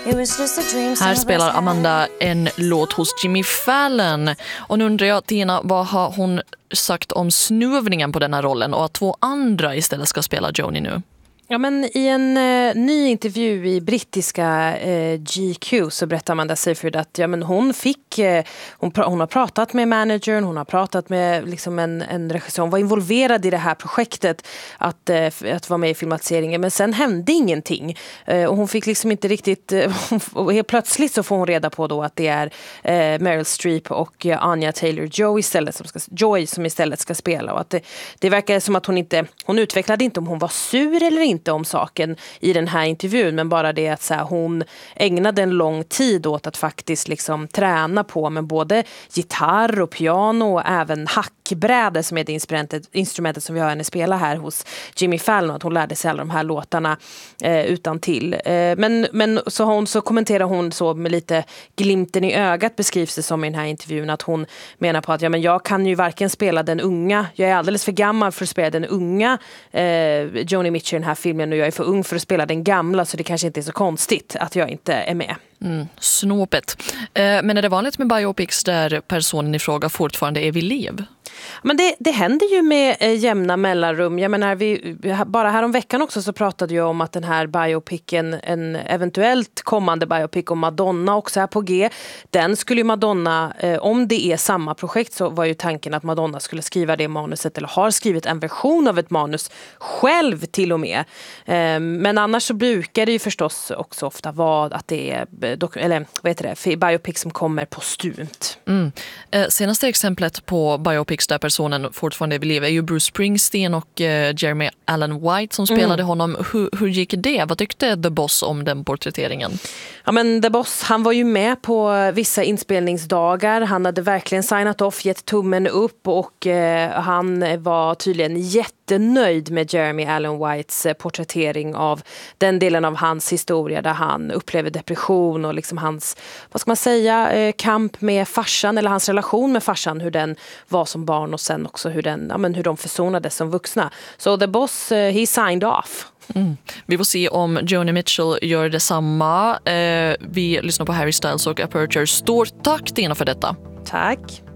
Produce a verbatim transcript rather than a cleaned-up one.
It was just a dream. Här spelar Amanda en låt hos Jimmy Fallon. Och nu undrar jag, Tina, vad har hon sagt om snuvningen på den här rollen och att två andra istället ska spela Joni nu? Ja, men i en eh, ny intervju i brittiska eh, G Q så berättar Amanda Seyfried att ja, men hon fick eh, hon, pra- hon har pratat med managern, hon har pratat med liksom en, en regissör, hon var involverad i det här projektet att, eh, att vara med i filmatiseringen, men sen hände ingenting eh, och hon fick liksom inte riktigt eh, och helt plötsligt så får hon reda på då att det är eh, Meryl Streep och eh, Anya Taylor-Joy istället som ska, Joy som istället ska spela, och att det, det verkar som att hon inte hon utvecklade inte om hon var sur eller inte om saken i den här intervjun, men bara det att så här, hon ägnade en lång tid åt att faktiskt liksom träna på med både gitarr och piano och även hackbräde som är det instrumentet, instrumentet som vi har henne spela här hos Jimmy Fallon, att hon lärde sig alla de här låtarna eh, utan till. Eh, men, men så, hon, så kommenterar hon så med lite glimten i ögat, beskrivs det som i den här intervjun, att hon menar på att ja, men jag kan ju varken spela den unga, jag är alldeles för gammal för att spela den unga eh, Joni Mitchell i den här filmen, och jag är för ung för att spela den gamla, så det kanske inte är så konstigt att jag inte är med. Mm, snåpet. Eh, men är det vanligt med biopics där personen i fråga fortfarande är vid liv? Men det, det händer ju med eh, jämna mellanrum. Jag menar, vi, bara här om veckan också så pratade jag om att den här biopicen, en eventuellt kommande biopic om Madonna också är på G. Den skulle ju Madonna, eh, om det är samma projekt, så var ju tanken att Madonna skulle skriva det manuset, eller har skrivit en version av ett manus själv till och med. Eh, men annars så brukar det ju förstås också ofta vara att det är dok- eller vad heter det, biopic som kommer postumt. Mm. Eh, senaste exemplet på biopics där personen fortfarande är vid liv är ju Bruce Springsteen och eh, Jeremy Allen White som spelade mm. honom. Hur, hur gick det? Vad tyckte The Boss om den porträtteringen? Ja, men The Boss, han var ju med på vissa inspelningsdagar. Han hade verkligen signat off, gett tummen upp, och eh, han var tydligen jättenöjd med Jeremy Allen Whites eh, porträttering av den delen av hans historia där han upplever depression och liksom hans, vad ska man säga, eh, kamp med farsan, eller hans relation med farsan, hur den var som barn och sen också hur, den, ja, men hur de försonades som vuxna. Så The Boss, eh, he signed off. Mm. Vi får se om Joni Mitchell gör detsamma. Eh, vi lyssnar på Harry Styles och Aperture. Stort tack, Tina, för detta. Tack.